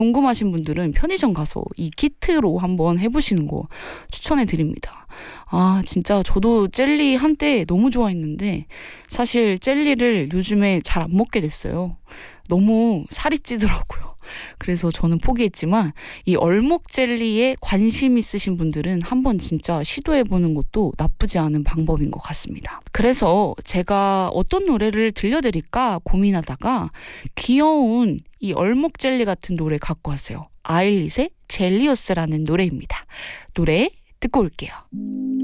궁금하신 분들은 편의점 가서 이 키트로 한번 해보시는 거 추천해 드립니다. 아, 진짜 저도 젤리 한때 너무 좋아했는데 사실 젤리를 요즘에 잘 안 먹게 됐어요. 너무 살이 찌더라고요. 그래서 저는 포기했지만 이 얼목 젤리에 관심 있으신 분들은 한번 진짜 시도해보는 것도 나쁘지 않은 방법인 것 같습니다. 그래서 제가 어떤 노래를 들려드릴까 고민하다가 귀여운 이 얼목 젤리 같은 노래 갖고 왔어요. 아일릿의 젤리어스라는 노래입니다. 노래 듣고 올게요.